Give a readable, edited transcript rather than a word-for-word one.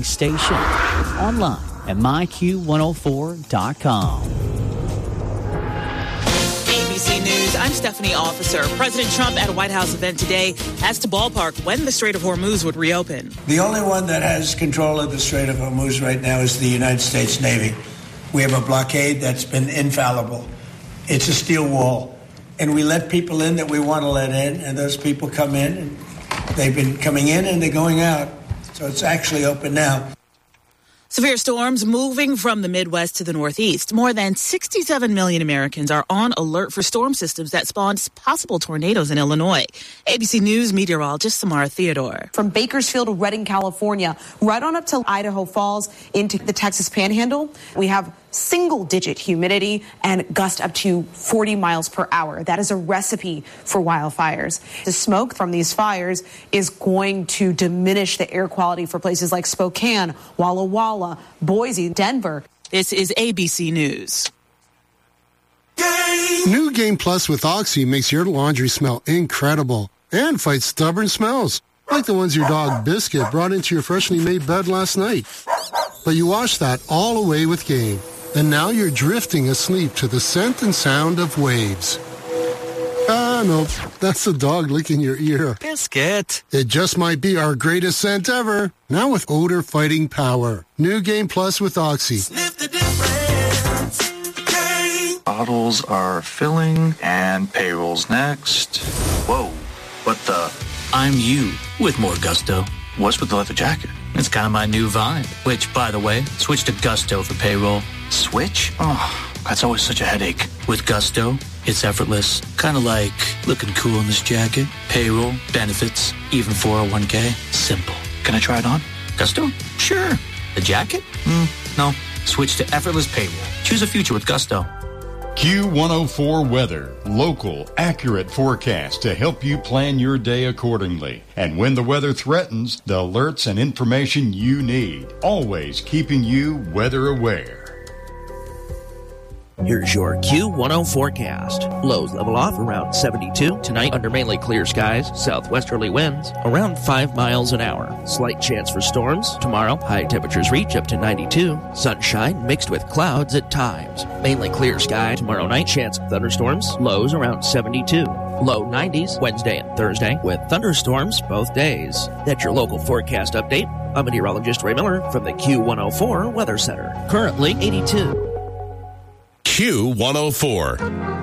station. Online at myq104.com. ABC News, I'm Stephanie Officer. President Trump at a White House event today asked to ballpark when the Strait of Hormuz would reopen. The only one that has control of the Strait of Hormuz right now is the United States Navy. We have a blockade that's been infallible. It's a steel wall. And we let people in that we want to let in, and those people come in, and they've been coming in and they're going out. So it's actually open now. Severe storms moving from the Midwest to the Northeast. More than 67 million Americans are on alert for storm systems that spawned possible tornadoes in Illinois. ABC News meteorologist Samara Theodore. From Bakersfield to Redding, California, right on up to Idaho Falls into the Texas Panhandle, we have single-digit humidity and gust up to 40 miles per hour. That is a recipe for wildfires. The smoke from these fires is going to diminish the air quality for places like Spokane, Walla Walla, Boise, Denver. This is ABC News. New Game Plus with Oxy makes your laundry smell incredible and fights stubborn smells, like the ones your dog Biscuit brought into your freshly made bed last night. But you wash that all away with Game. And now you're drifting asleep to the scent and sound of waves. No, that's the dog licking your ear. Biscuit. It just might be our greatest scent ever. Now with odor-fighting power. New Game Plus with Oxy. Sniff the difference. Game. Bottles are filling and payroll's next. Whoa, what the? I'm you with more gusto. What's with the leather jacket? It's kind of my new vibe. Which, by the way, switch to Gusto for payroll. Switch? Oh, that's always such a headache. With Gusto, it's effortless. Kind of like looking cool in this jacket. Payroll, benefits, even 401k. Simple. Can I try it on? Gusto? Sure. The jacket? No. Switch to effortless payroll. Choose a future with Gusto. Q104 Weather. Local, accurate forecast to help you plan your day accordingly. And when the weather threatens, the alerts and information you need. Always keeping you weather aware. Here's your Q10 forecast. Lows level off around 72. Tonight under mainly clear skies. Southwesterly winds around 5 miles an hour. Slight chance for storms. Tomorrow, high temperatures reach up to 92. Sunshine mixed with clouds at times. Mainly clear sky tomorrow night. Chance of thunderstorms. Lows around 72. Low 90s Wednesday and Thursday with thunderstorms both days. That's your local forecast update. I'm meteorologist Ray Miller from the Q104 Weather Center. Currently 82. Q104.